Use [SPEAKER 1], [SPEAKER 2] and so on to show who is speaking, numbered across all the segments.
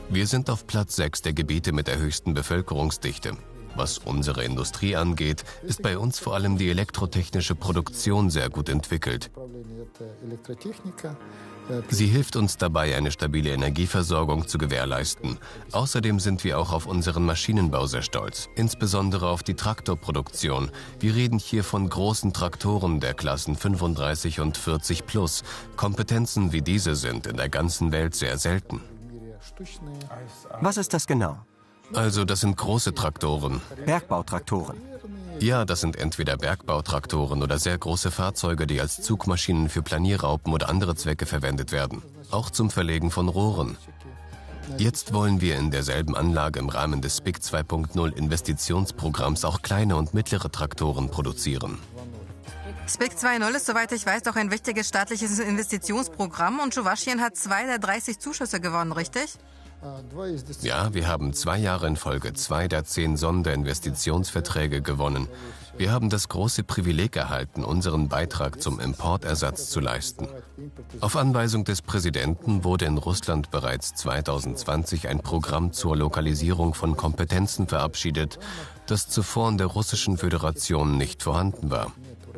[SPEAKER 1] Wir sind auf Platz 6 der Gebiete mit der höchsten Bevölkerungsdichte. Was unsere Industrie angeht, ist bei uns vor allem die elektrotechnische Produktion sehr gut entwickelt. Sie hilft uns dabei, eine stabile Energieversorgung zu gewährleisten. Außerdem sind wir auch auf unseren Maschinenbau sehr stolz, insbesondere auf die Traktorproduktion. Wir reden hier von großen Traktoren der Klassen 35 und 40 plus. Kompetenzen wie diese sind in der ganzen Welt sehr selten.
[SPEAKER 2] Was ist das genau?
[SPEAKER 1] Also, das sind große Traktoren.
[SPEAKER 2] Bergbautraktoren.
[SPEAKER 1] Ja, das sind entweder Bergbautraktoren oder sehr große Fahrzeuge, die als Zugmaschinen für Planierraupen oder andere Zwecke verwendet werden. Auch zum Verlegen von Rohren. Jetzt wollen wir in derselben Anlage im Rahmen des SPIC 2.0 Investitionsprogramms auch kleine und mittlere Traktoren produzieren.
[SPEAKER 3] SPIC 2.0 ist, soweit ich weiß, auch ein wichtiges staatliches Investitionsprogramm und Tschuwaschien hat 2 der 30 Zuschüsse gewonnen, richtig?
[SPEAKER 1] Ja, wir haben 2 Jahre in Folge 2 der 10 Sonderinvestitionsverträge gewonnen. Wir haben das große Privileg erhalten, unseren Beitrag zum Importersatz zu leisten. Auf Anweisung des Präsidenten wurde in Russland bereits 2020 ein Programm zur Lokalisierung von Kompetenzen verabschiedet, das zuvor in der Russischen Föderation nicht vorhanden war.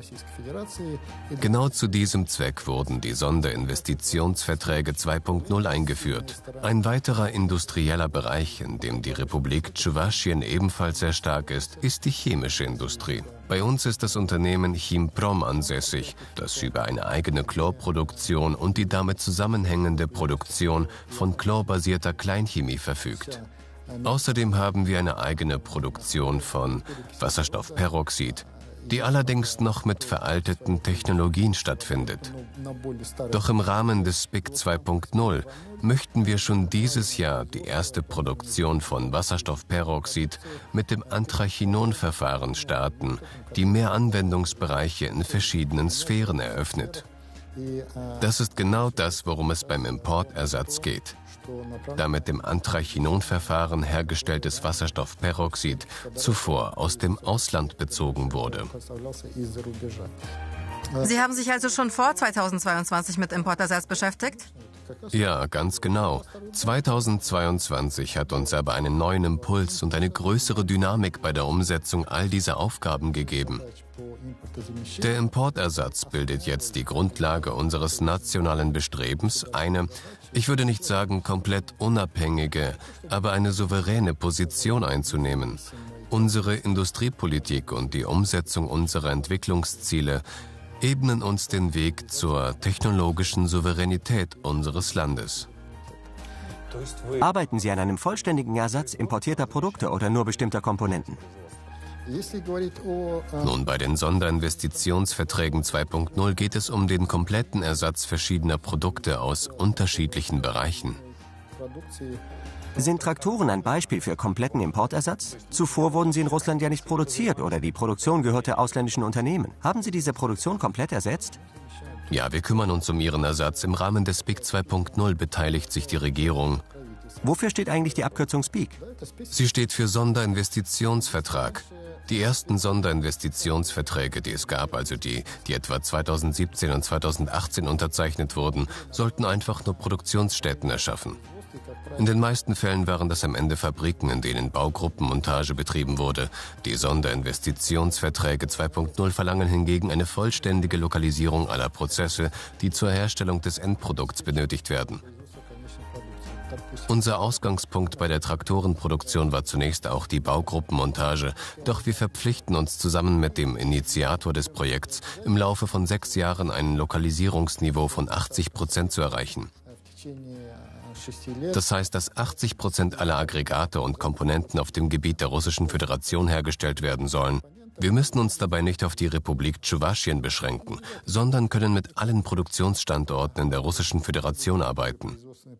[SPEAKER 1] Genau zu diesem Zweck wurden die Sonderinvestitionsverträge 2.0 eingeführt. Ein weiterer industrieller Bereich, in dem die Republik Tschuwaschien ebenfalls sehr stark ist die chemische Industrie. Bei uns ist das Unternehmen Chimprom ansässig, das über eine eigene Chlorproduktion und die damit zusammenhängende Produktion von chlorbasierter Kleinchemie verfügt. Außerdem haben wir eine eigene Produktion von Wasserstoffperoxid, die allerdings noch mit veralteten Technologien stattfindet. Doch im Rahmen des SPIC 2.0 möchten wir schon dieses Jahr die erste Produktion von Wasserstoffperoxid mit dem Anthrachinon-Verfahren starten, die mehr Anwendungsbereiche in verschiedenen Sphären eröffnet. Das ist genau das, worum es beim Importersatz geht. Da mit dem Anthrachinon-Verfahren hergestelltes Wasserstoffperoxid zuvor aus dem Ausland bezogen wurde.
[SPEAKER 3] Sie haben sich also schon vor 2022 mit Importersatz beschäftigt?
[SPEAKER 1] Ja, ganz genau. 2022 hat uns aber einen neuen Impuls und eine größere Dynamik bei der Umsetzung all dieser Aufgaben gegeben. Der Importersatz bildet jetzt die Grundlage unseres nationalen Bestrebens, eine, ich würde nicht sagen komplett unabhängige, aber eine souveräne Position einzunehmen. Unsere Industriepolitik und die Umsetzung unserer Entwicklungsziele ebnen uns den Weg zur technologischen Souveränität unseres Landes.
[SPEAKER 2] Arbeiten Sie an einem vollständigen Ersatz importierter Produkte oder nur bestimmter Komponenten?
[SPEAKER 1] Nun, bei den Sonderinvestitionsverträgen 2.0 geht es um den kompletten Ersatz verschiedener Produkte aus unterschiedlichen Bereichen.
[SPEAKER 2] Sind Traktoren ein Beispiel für kompletten Importersatz? Zuvor wurden sie in Russland ja nicht produziert oder die Produktion gehörte ausländischen Unternehmen. Haben Sie diese Produktion komplett ersetzt?
[SPEAKER 1] Ja, wir kümmern uns um ihren Ersatz. Im Rahmen des SPIC 2.0 beteiligt sich die Regierung.
[SPEAKER 2] Wofür steht eigentlich die Abkürzung SPIC?
[SPEAKER 1] Sie steht für Sonderinvestitionsvertrag. Die ersten Sonderinvestitionsverträge, die es gab, also die etwa 2017 und 2018 unterzeichnet wurden, sollten einfach nur Produktionsstätten erschaffen. In den meisten Fällen waren das am Ende Fabriken, in denen Baugruppenmontage betrieben wurde. Die Sonderinvestitionsverträge 2.0 verlangen hingegen eine vollständige Lokalisierung aller Prozesse, die zur Herstellung des Endprodukts benötigt werden. Unser Ausgangspunkt bei der Traktorenproduktion war zunächst auch die Baugruppenmontage, doch wir verpflichten uns zusammen mit dem Initiator des Projekts, im Laufe von 6 Jahren ein Lokalisierungsniveau von 80% zu erreichen. Das heißt, dass 80% aller Aggregate und Komponenten auf dem Gebiet der Russischen Föderation hergestellt werden sollen. Wir müssen uns dabei nicht auf die Republik Tschuwaschien beschränken, sondern können mit allen Produktionsstandorten in der Russischen Föderation arbeiten.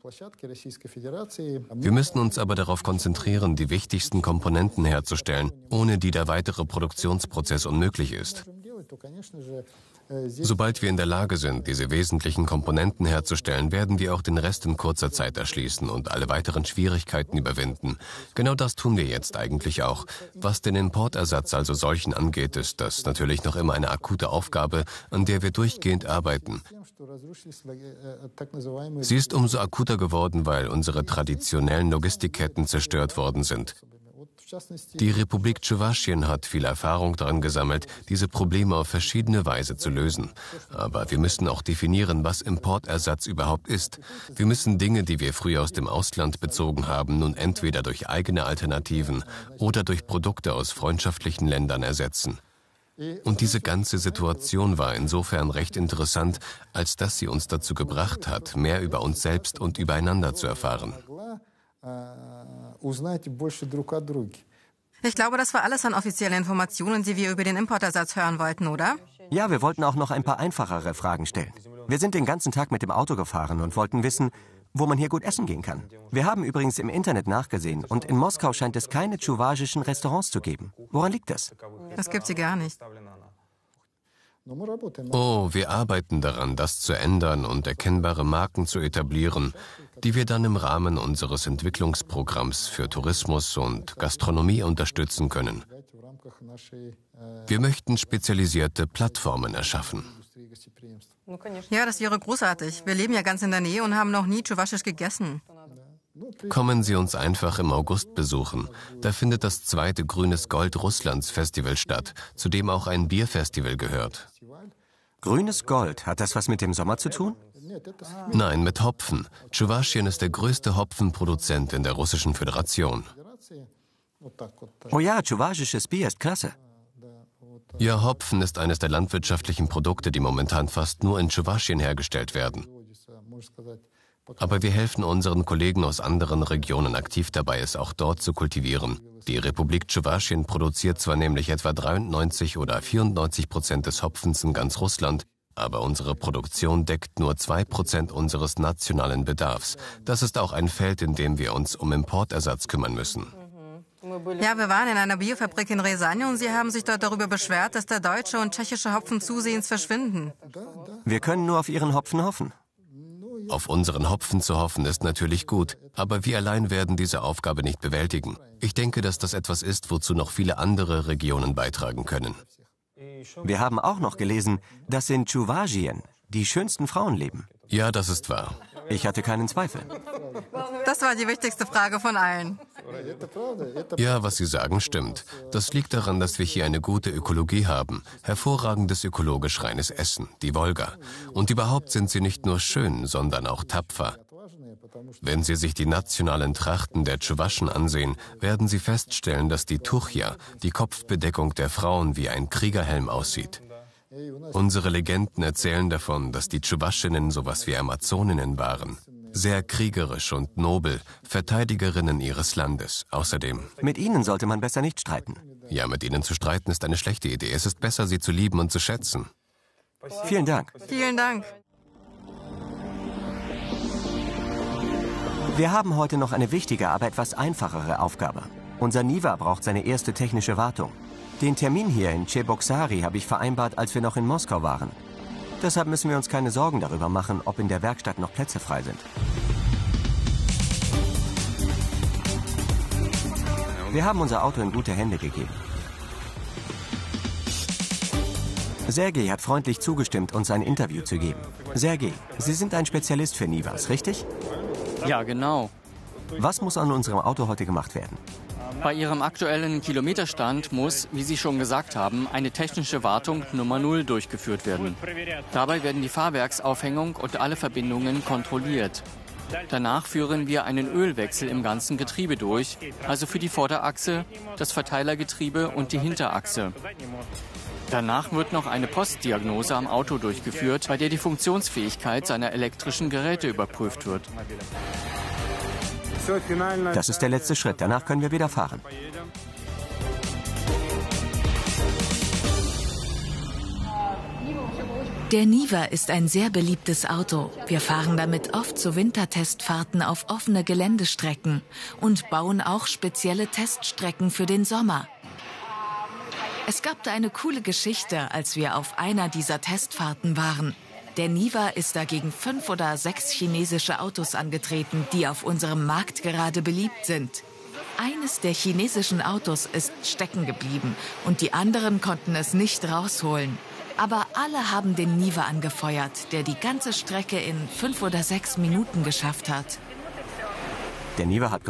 [SPEAKER 1] Wir müssen uns aber darauf konzentrieren, die wichtigsten Komponenten herzustellen, ohne die der weitere Produktionsprozess unmöglich ist. Sobald wir in der Lage sind, diese wesentlichen Komponenten herzustellen, werden wir auch den Rest in kurzer Zeit erschließen und alle weiteren Schwierigkeiten überwinden. Genau das tun wir jetzt eigentlich auch. Was den Importersatz also solchen angeht, ist das natürlich noch immer eine akute Aufgabe, an der wir durchgehend arbeiten. Sie ist umso akuter geworden, weil unsere traditionellen Logistikketten zerstört worden sind. Die Republik Tschuwaschien hat viel Erfahrung daran gesammelt, diese Probleme auf verschiedene Weise zu lösen. Aber wir müssen auch definieren, was Importersatz überhaupt ist. Wir müssen Dinge, die wir früher aus dem Ausland bezogen haben, nun entweder durch eigene Alternativen oder durch Produkte aus freundschaftlichen Ländern ersetzen. Und diese ganze Situation war insofern recht interessant, als dass sie uns dazu gebracht hat, mehr über uns selbst und übereinander zu erfahren.
[SPEAKER 3] Ich glaube, das war alles an offiziellen Informationen, die wir über den Importersatz hören wollten, oder?
[SPEAKER 2] Ja, wir wollten auch noch ein paar einfachere Fragen stellen. Wir sind den ganzen Tag mit dem Auto gefahren und wollten wissen, wo man hier gut essen gehen kann. Wir haben übrigens im Internet nachgesehen und in Moskau scheint es keine tschuwaschischen Restaurants zu geben. Woran liegt das?
[SPEAKER 3] Es gibt sie gar nicht.
[SPEAKER 1] Oh, wir arbeiten daran, das zu ändern und erkennbare Marken zu etablieren, die wir dann im Rahmen unseres Entwicklungsprogramms für Tourismus und Gastronomie unterstützen können. Wir möchten spezialisierte Plattformen erschaffen.
[SPEAKER 3] Ja, das wäre großartig. Wir leben ja ganz in der Nähe und haben noch nie tschuwaschisch gegessen.
[SPEAKER 1] Kommen Sie uns einfach im August besuchen. Da findet das zweite Grünes Gold Russlands Festival statt, zu dem auch ein Bierfestival gehört.
[SPEAKER 2] Grünes Gold, hat das was mit dem Sommer zu tun?
[SPEAKER 1] Nein, mit Hopfen. Tschuwaschien ist der größte Hopfenproduzent in der Russischen Föderation.
[SPEAKER 2] Oh ja, tschuwaschisches Bier ist klasse.
[SPEAKER 1] Ja, Hopfen ist eines der landwirtschaftlichen Produkte, die momentan fast nur in Tschuwaschien hergestellt werden. Aber wir helfen unseren Kollegen aus anderen Regionen aktiv dabei, es auch dort zu kultivieren. Die Republik Tschuwaschien produziert zwar nämlich etwa 93 oder 94% des Hopfens in ganz Russland, aber unsere Produktion deckt nur 2% unseres nationalen Bedarfs. Das ist auch ein Feld, in dem wir uns um Importersatz kümmern müssen.
[SPEAKER 3] Ja, wir waren in einer Biofabrik in Rязани und sie haben sich dort darüber beschwert, dass der deutsche und tschechische Hopfen zusehends verschwinden.
[SPEAKER 2] Wir können nur auf Ihren Hopfen hoffen.
[SPEAKER 1] Auf unseren Hopfen zu hoffen ist natürlich gut, aber wir allein werden diese Aufgabe nicht bewältigen. Ich denke, dass das etwas ist, wozu noch viele andere Regionen beitragen können.
[SPEAKER 2] Wir haben auch noch gelesen, dass in Tschuwaschien die schönsten Frauen leben.
[SPEAKER 1] Ja, das ist wahr.
[SPEAKER 2] Ich hatte keinen Zweifel.
[SPEAKER 3] Das war die wichtigste Frage von allen.
[SPEAKER 1] Ja, was Sie sagen, stimmt. Das liegt daran, dass wir hier eine gute Ökologie haben, hervorragendes ökologisch reines Essen, die Wolga. Und überhaupt sind sie nicht nur schön, sondern auch tapfer. Wenn Sie sich die nationalen Trachten der Tschuwaschen ansehen, werden Sie feststellen, dass die Tuchja, die Kopfbedeckung der Frauen, wie ein Kriegerhelm aussieht. Unsere Legenden erzählen davon, dass die Tschuwaschinnen sowas wie Amazoninnen waren. Sehr kriegerisch und nobel, Verteidigerinnen ihres Landes. Außerdem...
[SPEAKER 2] Mit ihnen sollte man besser nicht streiten.
[SPEAKER 1] Ja, mit ihnen zu streiten ist eine schlechte Idee. Es ist besser, sie zu lieben und zu schätzen.
[SPEAKER 2] Vielen Dank.
[SPEAKER 3] Vielen Dank.
[SPEAKER 2] Wir haben heute noch eine wichtige, aber etwas einfachere Aufgabe. Unser Niva braucht seine erste technische Wartung. Den Termin hier in Cheboksary habe ich vereinbart, als wir noch in Moskau waren. Deshalb müssen wir uns keine Sorgen darüber machen, ob in der Werkstatt noch Plätze frei sind. Wir haben unser Auto in gute Hände gegeben. Sergej hat freundlich zugestimmt, uns ein Interview zu geben. Sergej, Sie sind ein Spezialist für Nivas, richtig?
[SPEAKER 4] Ja, genau.
[SPEAKER 2] Was muss an unserem Auto heute gemacht werden?
[SPEAKER 4] Bei Ihrem aktuellen Kilometerstand muss, wie Sie schon gesagt haben, eine technische Wartung Nummer 0 durchgeführt werden. Dabei werden die Fahrwerksaufhängung und alle Verbindungen kontrolliert. Danach führen wir einen Ölwechsel im ganzen Getriebe durch, also für die Vorderachse, das Verteilergetriebe und die Hinterachse. Danach wird noch eine Postdiagnose am Auto durchgeführt, bei der die Funktionsfähigkeit seiner elektrischen Geräte überprüft wird.
[SPEAKER 2] Das ist der letzte Schritt. Danach können wir wieder fahren.
[SPEAKER 5] Der Niva ist ein sehr beliebtes Auto. Wir fahren damit oft zu Wintertestfahrten auf offene Geländestrecken und bauen auch spezielle Teststrecken für den Sommer. Es gab da eine coole Geschichte, als wir auf einer dieser Testfahrten waren. Der Niva ist da gegen 5 oder 6 chinesische Autos angetreten, die auf unserem Markt gerade beliebt sind. Eines der chinesischen Autos ist stecken geblieben und die anderen konnten es nicht rausholen. Aber alle haben den Niva angefeuert, der die ganze Strecke in 5 oder 6 Minuten geschafft hat.
[SPEAKER 2] Der Niva hat